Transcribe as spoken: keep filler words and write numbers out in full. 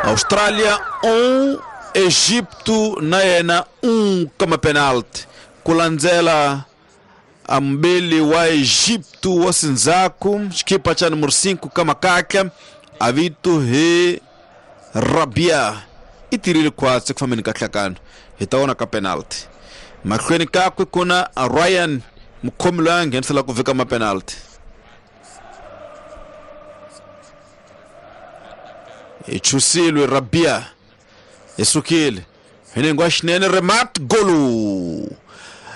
Austrália um, Egipto na yena um kama penalty. Kulanzela ambele wa Egipto wasinzaku skipa cha numero cinco kama kaka avitu he Rabia itirili kwatse kufamini katlakano hitaona ka penalty. Makhweni kakwe kuna Ryan Mkomlange nsala kuvika ma penalty. Ichusilwe Rabia esukile hene ngwashinene remat golu